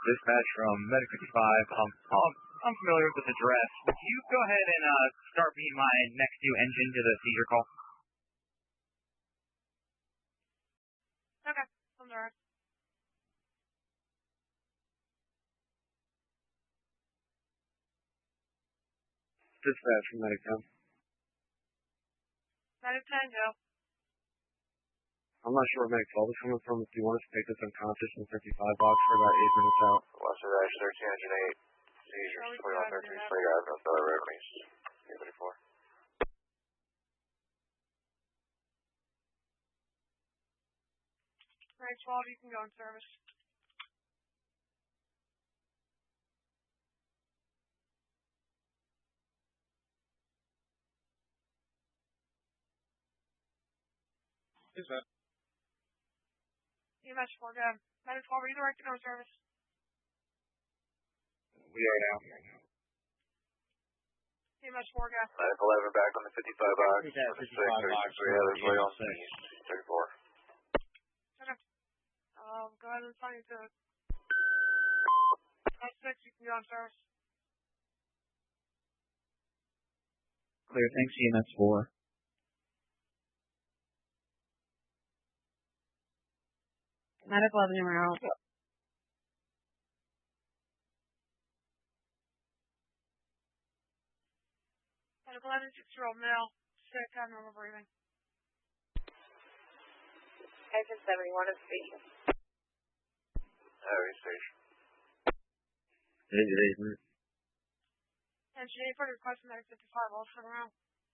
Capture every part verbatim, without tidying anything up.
Dispatch from Medic fifty-five. Um, I'm, I'm familiar with this address. Would you go ahead and uh, start me my next new engine to the seizure call? Okay, I'm there. Dispatch from Medic ten. Medic ten, go. I'm not sure where Medic twelve is coming from. If you want us to take this unconscious in fifty-five box for about eight minutes out. Western Dash thirteen hundred eight. Seizures, twenty-one thirteen, Sprague Ave, North Valley Road, East, eight thirty-four. Medic twelve, you can go in service. Dispatch. E M S four, go. Medic twelve, are you direct to go in service? We are now. E M S four, go. Medic eleven back on the fifty-five box. fifty-five box. three others way on East, thirty-four. Okay. Um, go ahead and sign it to S six, you can go in service. Clear, thanks, E M S four. Medic eleven, you're out. Medic eleven, six-year-old male, sick, abnormal breathing. Engine seventy-one is station. Heavy station. Engine eight, man. Engine eight, for the request from Medic fifty-five, all turn around.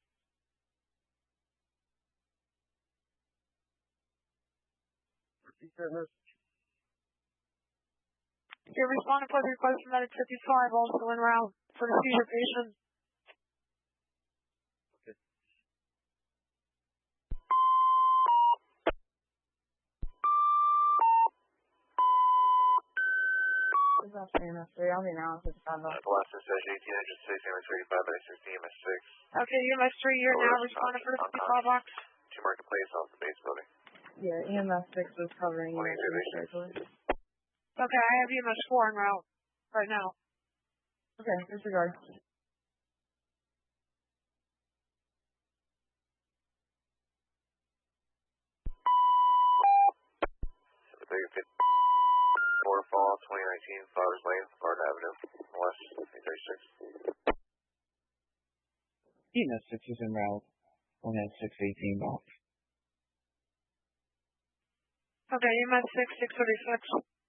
Repeat that message. You're responding for the request from Medic fifty-five, also en route for the seizure patient. This is after E M S three, I'll be now in fifty-five box. Western Dash eighteen hundred six, E M S thirty-five, Medic sixteen, E M S six. Okay, E M S three, you're now responding for the fifty-five box. Two marketplace off the base building. Yeah, E M S six was covering E M S three territory. Okay, I have E M S four en route right now. Okay, disregard. Four Fall, twenty nineteen, Flowers Lane, Garden Avenue, West, eight thirty-six. E M S six is en route. One at six eighteen box. Okay, E M S six, six thirty-six.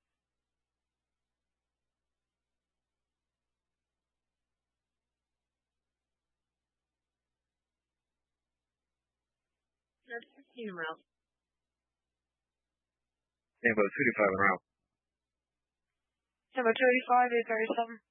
That's fifteen en route. Tambo two two five en route. Number two eighty-five, eight thirty-seven.